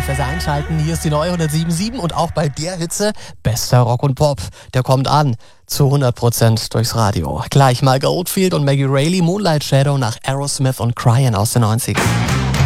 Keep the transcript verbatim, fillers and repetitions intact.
euch fürs Einschalten. Hier ist die neue hundertsieben Komma sieben und auch bei der Hitze bester Rock und Pop. Der kommt an zu hundert Prozent durchs Radio. Gleich mal Goldfield und Maggie Rayleigh, Moonlight Shadow nach Aerosmith und Cryin' aus den neunzigern.